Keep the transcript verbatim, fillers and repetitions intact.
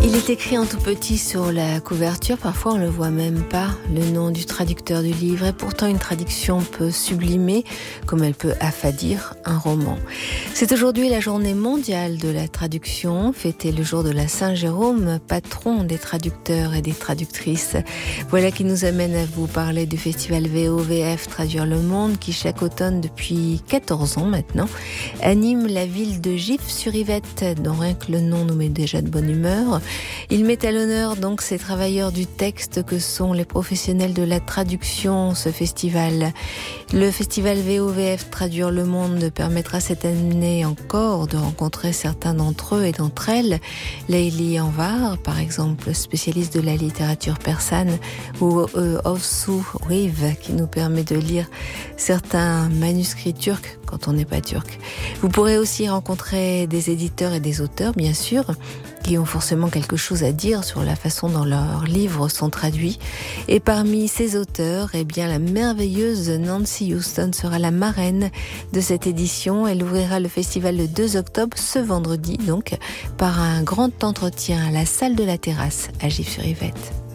Il est écrit en tout petit sur la couverture, parfois on ne le voit même pas, le nom du traducteur du livre, et pourtant une traduction peut sublimer, comme elle peut affadir, un roman. C'est aujourd'hui la journée mondiale de la traduction, fêtée le jour de la Saint-Jérôme, patron des traducteurs et des traductrices. Voilà qui nous amène à vous parler du festival V O V F Traduire le Monde, qui chaque automne, depuis quatorze ans maintenant, anime la ville de Gif-sur-Yvette, dont rien que le nom nous met déjà de bonne humeur. Il met à l'honneur donc ces travailleurs du texte que sont les professionnels de la traduction, ce festival. Le festival V O V F Traduire le Monde permettra cette année encore de rencontrer certains d'entre eux et d'entre elles. Leili Anvar, par exemple, spécialiste de la littérature persane, ou euh, Ovsu Riv, qui nous permet de lire certains manuscrits turcs quand on n'est pas turc. Vous pourrez aussi rencontrer des éditeurs et des auteurs, bien sûr, qui ont forcément quelque chose à dire sur la façon dont leurs livres sont traduits. Et parmi ces auteurs, eh bien, la merveilleuse Nancy Houston sera la marraine de cette édition. Elle ouvrira le festival le deux octobre, ce vendredi donc, par un grand entretien à la salle de la terrasse à Gif-sur-Yvette.